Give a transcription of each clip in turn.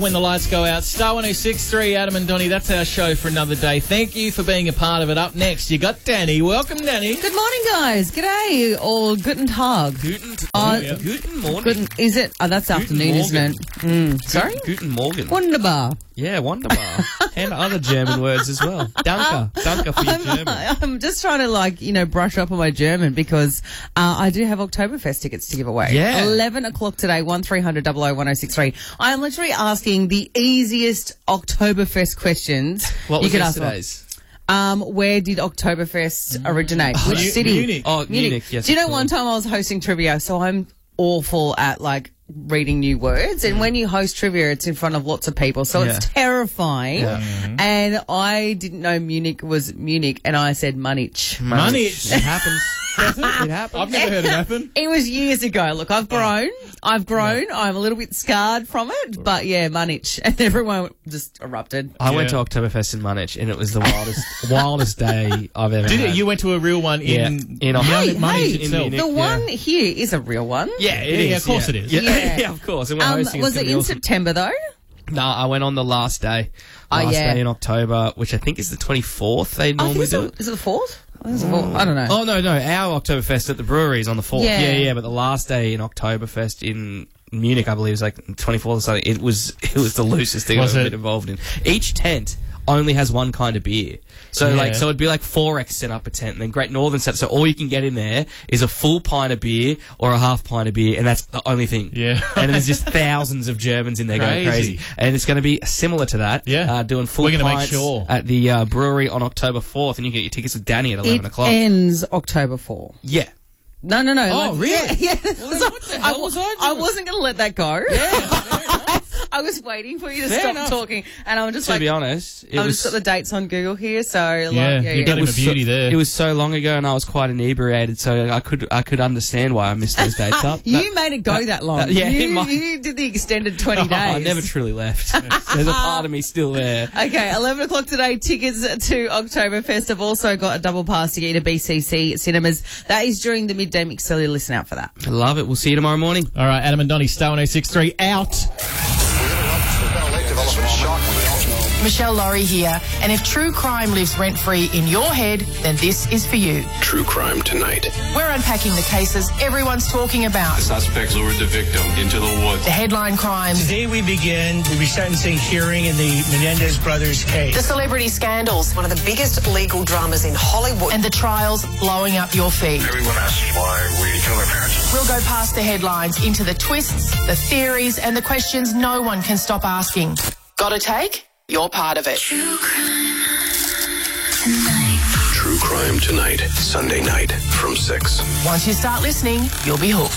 When the lights go out, Star 106.3, Adam and Donnie, that's our show for another day. Thank you for being a part of it. Up next, you got Danny. Welcome, Danny. Good morning, guys. G'day, or guten Tag. Guten Morgen. Is it? Oh, that's Guten afternoon, Morgen. isn't it? Sorry? Guten Morgen. Wunderbar. Yeah, wunderbar. And other German words as well. Danke. Danke for your German. I'm just trying to, brush up on my German because I do have Oktoberfest tickets to give away. Yeah. 11 o'clock today, 1300 001063. I am literally asking the easiest Oktoberfest questions What you was could ask for. yesterday's? Where did Oktoberfest originate? Which city? Munich. Oh, Munich, yes. Do you know of course. one time I was hosting trivia, so I'm awful at reading new words, and when you host trivia it's in front of lots of people, so it's terrifying. And I didn't know Munich was Munich, and I said Munich. Munich. It happens. It happens. I've never heard of that one. It was years ago. Look, I've grown. I'm a little bit scarred from it, but yeah, Munich. And everyone just erupted. I went to Oktoberfest in Munich, and it was the wildest day I've ever Did had. it? You went to a real one in Munich Munich itself? Munich. The one here is a real one. Yeah, it is. Yeah, of course it is. Yeah, Yeah. yeah, of course. And we're hosting, Was it's it gonna be in awesome. September though? No, I went on the last day. Oh, yeah. Day in October, which I think is the 24th. They normally do it. Is it the 4th? I don't know. Oh, no. Our Oktoberfest at the brewery is on the 4th. Yeah. Yeah, but the last day in Oktoberfest in Munich, I believe, was like 24th or something. It was the loosest thing I've Was ever it? been involved in. Each tent only has one kind of beer. So Yeah. so it'd be like 4X set up a tent, and then Great Northern set. So all you can get in there is a full pint of beer or a half pint of beer, and that's the only thing. Yeah. And there's just thousands of Germans in there going Crazy. crazy. And it's going to be similar to that. Yeah. Doing full We're gonna make pints sure. at the brewery on October 4th, and you can get your tickets with Danny at 11 It o'clock. ends October 4. Yeah. No. Oh, really? Yeah. what the hell was I doing? wasn't going to let that go. I was waiting for you to Fair stop enough. talking, and I'm just To be honest, it I've was... just got the dates on Google here, so Yeah, you got him a beauty there. It was so long ago, and I was quite inebriated, so I could understand why I missed those dates up. You made it go that long. yeah, it you, might- you did the extended 20 days. I never truly left. There's a part of me still there. Okay, 11 o'clock today, tickets to Oktoberfest. I've also got a double pass to get to BCC Cinemas. That is during the midday mix, so listen out for that. I love it. We'll see you tomorrow morning. All right, Adam and Donnie, Star 106.3 out. Michelle Laurie here, and if true crime lives rent-free in your head, then this is for you. True crime tonight. We're unpacking the cases everyone's talking about. Suspects lured the victim into the woods. The headline crimes, Today we begin the resentencing hearing in the Menendez brothers case. the celebrity scandals, One of the biggest legal dramas in Hollywood. and the trials blowing up your feed. Everyone asks why we kill their parents. We'll go past the headlines into the twists, the theories, and the questions no one can stop asking. Got a take? You're part of it. True crime tonight. Sunday night from 6. Once you start listening, you'll be hooked.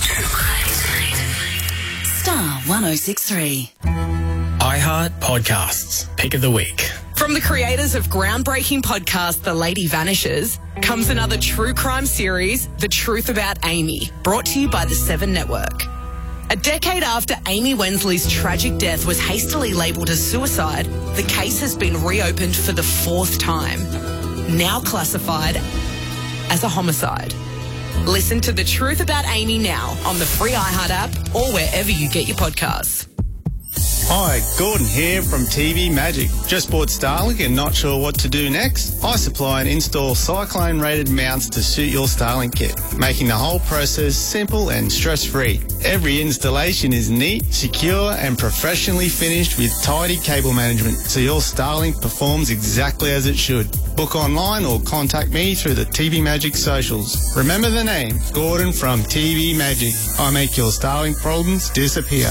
Star 106.3. iHeart Podcasts. Pick of the week. From the creators of groundbreaking podcast The Lady Vanishes comes another true crime series, The Truth About Amy, brought to you by the 7 Network. A decade after Amy Wensley's tragic death was hastily labelled as suicide, the case has been reopened for the 4th time, now classified as a homicide. Listen to The Truth About Amy now on the free iHeart app or wherever you get your podcasts. Hi, Gordon here from TV Magic. Just bought Starlink and not sure what to do next? I supply and install cyclone-rated mounts to suit your Starlink kit, making the whole process simple and stress-free. Every installation is neat, secure and professionally finished with tidy cable management, so your Starlink performs exactly as it should. Book online or contact me through the TV Magic socials. Remember the name, Gordon from TV Magic. I make your Starlink problems disappear.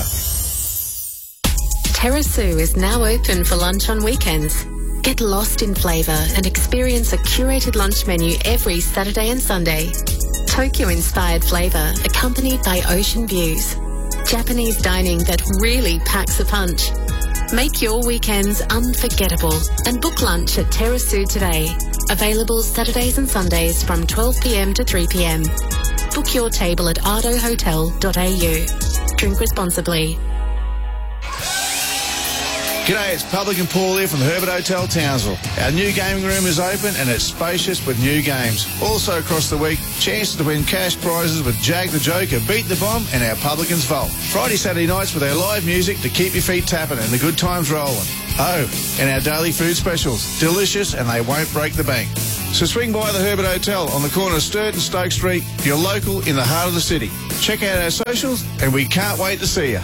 Terrasu is now open for lunch on weekends. Get lost in flavour and experience a curated lunch menu every Saturday and Sunday. Tokyo-inspired flavour accompanied by ocean views. Japanese dining that really packs a punch. Make your weekends unforgettable and book lunch at Terrasu today. Available Saturdays and Sundays from 12 p.m. to 3 p.m. Book your table at ardohotel.au. Drink responsibly. G'day, it's Publican Paul here from the Herbert Hotel, Townsville. Our new gaming room is open and it's spacious with new games. Also across the week, chances to win cash prizes with Jag the Joker, Beat the Bomb and our Publicans Vault. Friday, Saturday nights with our live music to keep your feet tapping and the good times rolling. Oh, and our daily food specials. Delicious and they won't break the bank. So swing by the Herbert Hotel on the corner of Sturt and Stoke Street, your local in the heart of the city. Check out our socials and we can't wait to see you.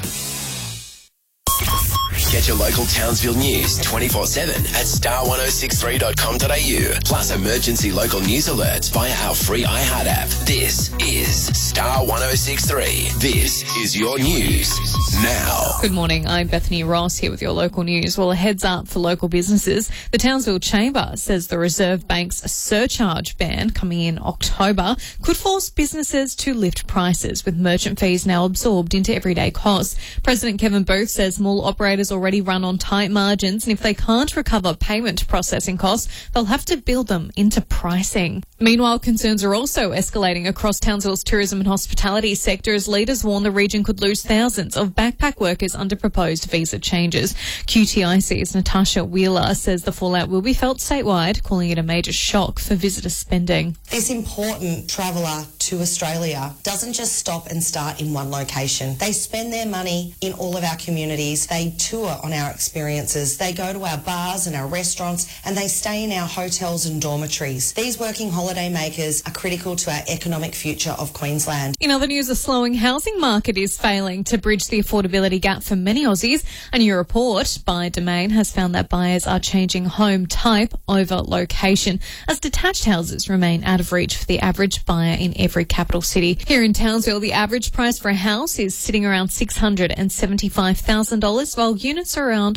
Get your local Townsville news 24/7 at star1063.com.au. Plus emergency local news alerts via our free iHeart app. This is Star 1063. This is your news now. Good morning. I'm Bethany Ross here with your local news. Well, a heads up for local businesses. The Townsville Chamber says the Reserve Bank's surcharge ban coming in October could force businesses to lift prices, with merchant fees now absorbed into everyday costs. President Kevin Booth says mall operators already run on tight margins, and if they can't recover payment processing costs, they'll have to build them into pricing. Meanwhile, concerns are also escalating across Townsville's tourism and hospitality sector as leaders warn the region could lose thousands of backpack workers under proposed visa changes. QTIC's Natasha Wheeler says the fallout will be felt statewide, calling it a major shock for visitor spending. This important traveller to Australia doesn't just stop and start in one location. They spend their money in all of our communities. They tour on our experiences. They go to our bars and our restaurants and they stay in our hotels and dormitories. These working holiday makers are critical to our economic future of Queensland. In other news, a slowing housing market is failing to bridge the affordability gap for many Aussies. A new report by Domain has found that buyers are changing home type over location, as detached houses remain out of reach for the average buyer in every capital city. Here in Townsville, the average price for a house is sitting around $675,000, while units are around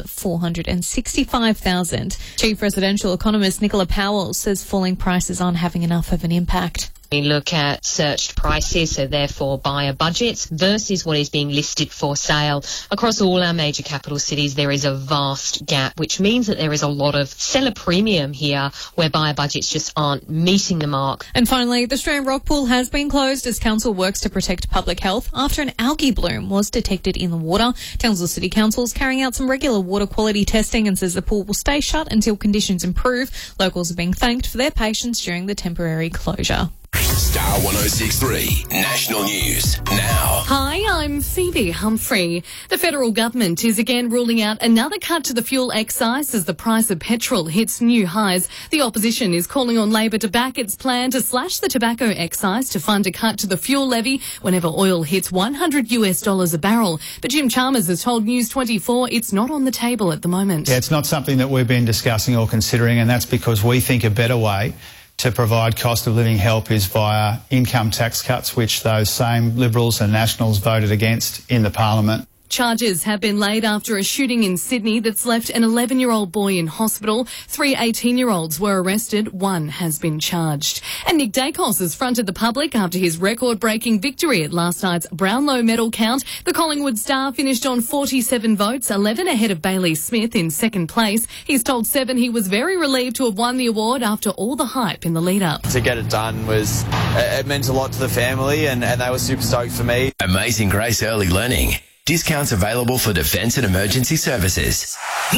$465,000. Chief residential economist Nicola Powell says falling prices aren't having enough of an impact. We look at searched prices, so therefore buyer budgets, versus what is being listed for sale. Across all our major capital cities, there is a vast gap, which means that there is a lot of seller premium here where buyer budgets just aren't meeting the mark. And finally, the Strand Rock Pool has been closed as council works to protect public health after an algae bloom was detected in the water. Townsville City Council is carrying out some regular water quality testing and says the pool will stay shut until conditions improve. Locals are being thanked for their patience during the temporary closure. Star 1063 National News now. Hi, I'm Phoebe Humphrey. The federal government is again ruling out another cut to the fuel excise as the price of petrol hits new highs. The opposition is calling on Labor to back its plan to slash the tobacco excise to fund a cut to the fuel levy whenever oil hits $100 a barrel. But Jim Chalmers has told News 24 it's not on the table at the moment. Yeah, it's not something that we've been discussing or considering, and that's because we think a better way to provide cost of living help is via income tax cuts, which those same Liberals and Nationals voted against in the Parliament. Charges have been laid after a shooting in Sydney that's left an 11-year-old boy in hospital. 3 18-year-olds were arrested. 1 has been charged. And Nick Dacos has fronted the public after his record-breaking victory at last night's Brownlow medal count. The Collingwood star finished on 47 votes, 11 ahead of Bailey Smith in second place. He's told Seven he was very relieved to have won the award after all the hype in the lead-up. To get it done it meant a lot to the family and they were super stoked for me. Amazing Grace Early Learning. Discounts available for defence and emergency services.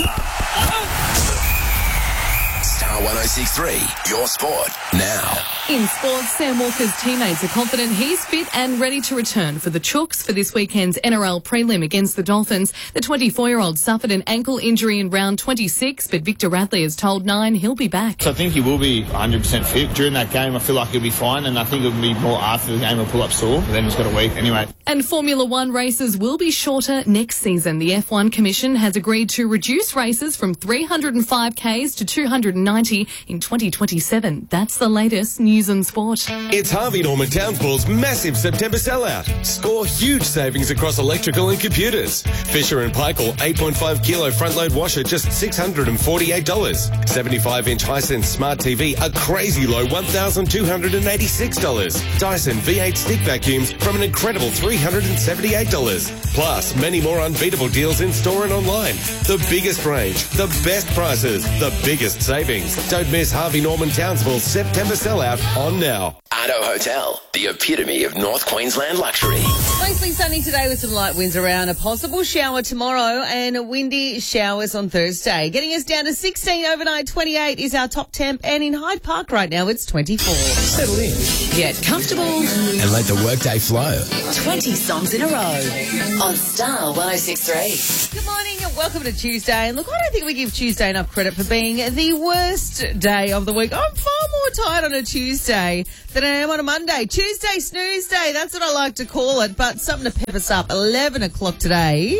Star 1063, your sport now. In sports, Sam Walker's teammates are confident he's fit and ready to return for the Chooks for this weekend's NRL prelim against the Dolphins. The 24-year-old suffered an ankle injury in round 26, but Victor Radley has told Nine he'll be back. So I think he will be 100% fit. During that game, I feel like he'll be fine, and I think it'll be more after the game he'll pull up sore, but then he's got a week anyway. And Formula One races will be shorter next season. The F1 Commission has agreed to reduce races from 305 Ks to 290 in 2027. That's the latest news and sport. It's Harvey Norman Townsville's massive September sellout. Score huge savings across electrical and computers. Fisher & Paykel 8.5 kilo front load washer just $648. 75-inch Hisense smart TV a crazy low $1,286. Dyson V8 stick vacuums from an incredible $378. Plus many more unbeatable deals in store and online. The biggest range, the best prices, the biggest savings. Don't miss Harvey Norman Townsville's September sellout on now. Ardo Hotel, the epitome of North Queensland luxury. Mostly sunny today with some light winds around. A possible shower tomorrow and windy showers on Thursday. Getting us down to 16 overnight. 28 is our top temp. And in Hyde Park right now, it's 24. Settle in. Get comfortable. And let the workday flow. 20 songs in a row on Star 106.3. Good morning and welcome to Tuesday. And look, I don't think we give Tuesday enough credit for being the worst day of the week. I'm far more tired on a Tuesday than I am on a Monday. Tuesday snooze day, that's what I like to call it. But something to pep us up. 11 o'clock today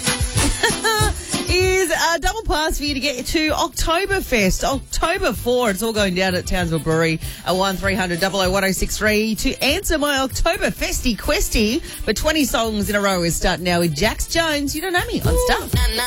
is a double pass for you to get to Oktoberfest. October 4, it's all going down at Townsville Brewery at 1300 01063 to answer my Oktoberfesty questy. But 20 songs in a row is starting now with Jax Jones. You don't know me on Stuff.